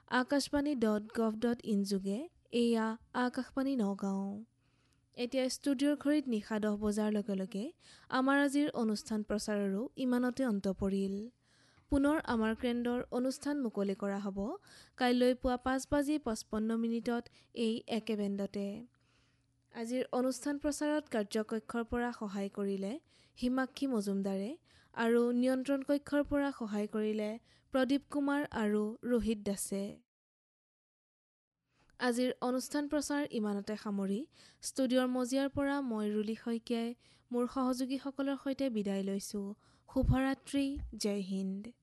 akashbani.gov.in যোগে এয়া আকাশবাণী নগাঁও। এতিয়া ষ্টুডিঅ'ৰ ঘড়ীত নিশা 10 বজাৰ লগে লগে আমাৰ আজিৰ অনুষ্ঠান প্ৰচাৰৰো ইমানতে অন্ত পৰিল। পুনৰ আমাৰ কেন্দ্ৰৰ অনুষ্ঠান মুকলি কৰা হ'ব কাইলৈ পুৱা 5:55 এই একেবেণ্ডতে। আজিৰ অনুষ্ঠান প্ৰচাৰত কাৰ্যকক্ষৰ পৰা সহায় কৰিলে হিমাক্ষী মজুমদাৰে আৰু নিয়ন্ত্ৰণ কক্ষৰ পৰা সহায় কৰিলে প্ৰদীপ কুমাৰ আৰু ৰোহিত দাসে। আজিৰ অনুষ্ঠান প্ৰচাৰ ইমানতে সামৰি ষ্টুডিঅ'ৰ মজিয়াৰ পৰা মই ৰুলি শইকীয়াই মোৰ সহযোগীসকলৰ সৈতে বিদায় লৈছোঁ। শুভৰাত্ৰি, জয় হিন্দ।